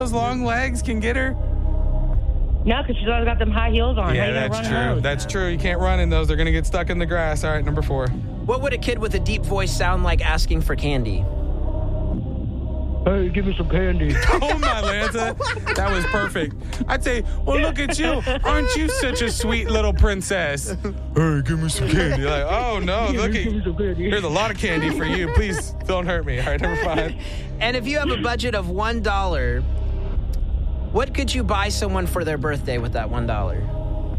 those long legs can get her? No, because she's always got them high heels on. How Yeah, you gonna that's run true. in those? That's true. You can't run in those. They're going to get stuck in the grass. All right, number 4. What would a kid with a deep voice sound like asking for candy? Hey, give me some candy. Oh, my Lanta. That was perfect. I'd say, well, look at you. Aren't you such a sweet little princess? Hey, give me some candy. Like, oh, no, look Give me at some candy. Here's a lot of candy for you. Please don't hurt me. All right, number 5. And if you have a budget of $1, what could you buy someone for their birthday with that $1?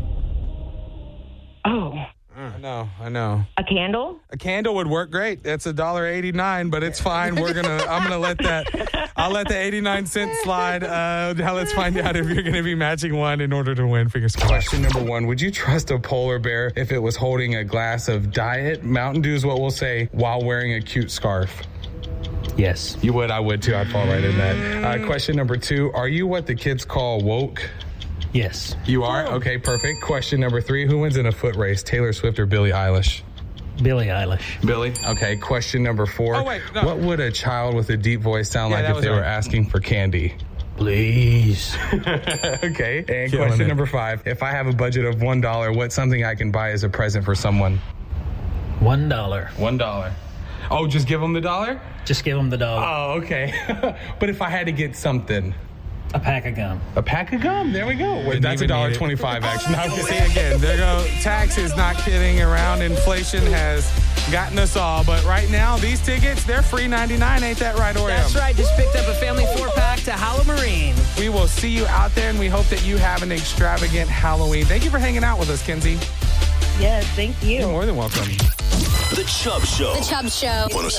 Oh, I know. a candle? A candle would work great. That's $1.89, but it's fine. I'm gonna let I'll let the 89 cents slide. Now let's find out if you're gonna be matching one in order to win. Fingers crossed. Question number 1: would you trust a polar bear if it was holding a glass of Diet Mountain Dew? Is what we'll say, while wearing a cute scarf? Yes. You would. I would too. I'd fall right in that. Question number 2: are you what the kids call woke? Yes. You are? Okay, perfect. Question number 3: who wins in a foot race, Taylor Swift or Billie Eilish? Billie Eilish. Billie? Okay, question number 4. Oh, wait, no. What would a child with a deep voice sound like that if was they were right. asking for candy? Please. Okay, and Killing question it. number 5. If I have a budget of $1, what's something I can buy as a present for someone? $1. $1. Oh, just give them the $1? Just give them the dog. Oh, okay. But if I had to get something... A pack of gum. A pack of gum. There we go. Wait, Didn't that's even need it. $1.25 actually. No, I'm just See, saying. again, there go. Taxes, not kidding around. Inflation has gotten us all. But right now, these tickets, they're free $99. Ain't that right, Oreo? That's right. Just picked up a family 4-pack to Halloween. We will see you out there, and we hope that you have an extravagant Halloween. Thank you for hanging out with us, Kenzie. Yes, thank you. You're more than welcome. The Chubb Show. The Chubb Show.